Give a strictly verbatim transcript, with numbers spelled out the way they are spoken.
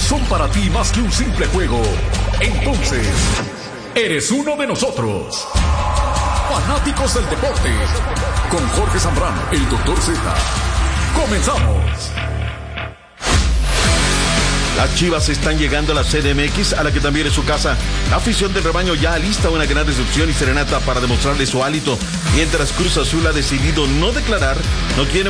son para ti más que un simple juego. Entonces, eres uno de nosotros. Fanáticos del deporte. Con Jorge Zambrano, el doctor Z. Comenzamos. Las Chivas están llegando a la C D M X, a la que también es su casa. La afición del rebaño ya alista una gran recepción y serenata para demostrarle su hálito, mientras Cruz Azul ha decidido no declarar, no quiere